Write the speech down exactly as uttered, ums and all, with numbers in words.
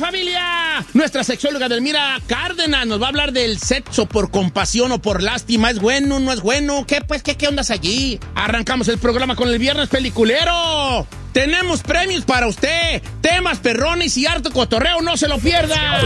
familia! Nuestra sexóloga Delmira Cárdenas nos va a hablar del sexo por compasión o por lástima. ¿Es bueno, no es bueno? ¿Qué, pues, qué, qué ondas allí? Arrancamos el programa con el Viernes Peliculero. Tenemos premios para usted, temas perrones y harto cotorreo, no se lo pierda.